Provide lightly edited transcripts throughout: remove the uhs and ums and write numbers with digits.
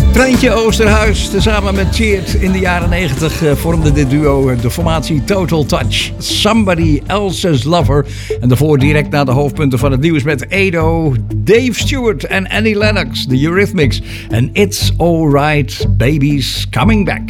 Treintje Oosterhuis, tezamen met Cheert in de jaren 90 vormde dit duo de formatie Total Touch. Somebody Else's Lover. En daarvoor direct naar de hoofdpunten van het nieuws met Edo, Dave Stewart en Annie Lennox, de Eurythmics. En It's Alright, Baby's Coming Back.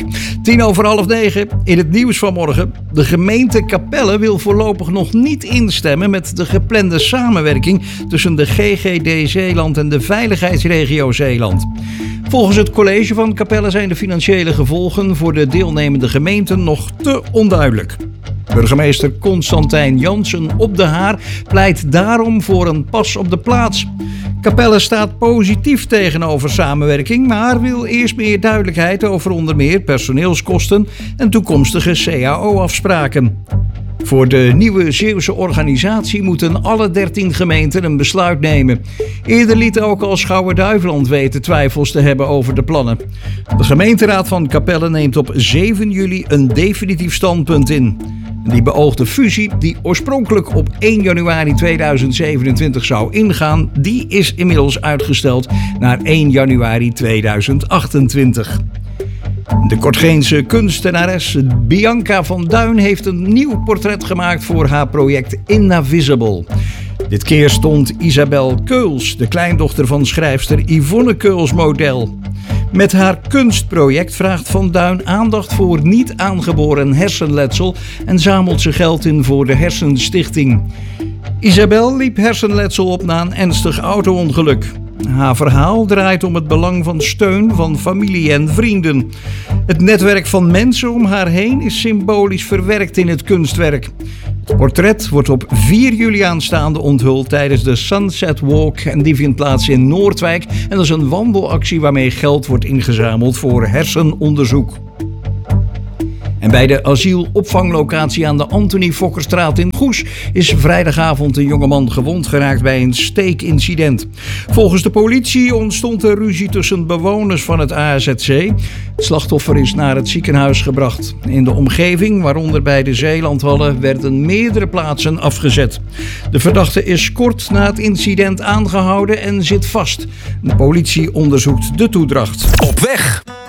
9:10 in het nieuws van morgen. De gemeente Capelle wil voorlopig nog niet instemmen met de geplande samenwerking tussen de GGD Zeeland en de Veiligheidsregio Zeeland. Volgens het college van Capelle zijn de financiële gevolgen voor de deelnemende gemeenten nog te onduidelijk. Burgemeester Constantijn Jansen op de Haar pleit daarom voor een pas op de plaats. Capelle staat positief tegenover samenwerking, maar wil eerst meer duidelijkheid over onder meer personeelskosten en toekomstige CAO-afspraken. Voor de nieuwe Zeeuwse organisatie moeten alle 13 gemeenten een besluit nemen. Eerder liet ook al Schouwen-Duiveland weten twijfels te hebben over de plannen. De gemeenteraad van Capelle neemt op 7 juli een definitief standpunt in. Die beoogde fusie, die oorspronkelijk op 1 januari 2027 zou ingaan, die is inmiddels uitgesteld naar 1 januari 2028. De Kortgeense kunstenares Bianca van Duin heeft een nieuw portret gemaakt voor haar project Invisible. Dit keer stond Isabel Keuls, de kleindochter van schrijfster Yvonne Keuls, model. Met haar kunstproject vraagt Van Duin aandacht voor niet aangeboren hersenletsel en zamelt ze geld in voor de Hersenstichting. Isabel liep hersenletsel op na een ernstig auto-ongeluk. Haar verhaal draait om het belang van steun van familie en vrienden. Het netwerk van mensen om haar heen is symbolisch verwerkt in het kunstwerk. Het portret wordt op 4 juli aanstaande onthuld tijdens de Sunset Walk en die vindt plaats in Noordwijk. En dat is een wandelactie waarmee geld wordt ingezameld voor hersenonderzoek. En bij de asielopvanglocatie aan de Antonie Fokkerstraat in Goes is vrijdagavond een jongeman gewond geraakt bij een steekincident. Volgens de politie ontstond er ruzie tussen bewoners van het AZC. Het slachtoffer is naar het ziekenhuis gebracht. In de omgeving, waaronder bij de Zeelandhallen, werden meerdere plaatsen afgezet. De verdachte is kort na het incident aangehouden en zit vast. De politie onderzoekt de toedracht. Op weg!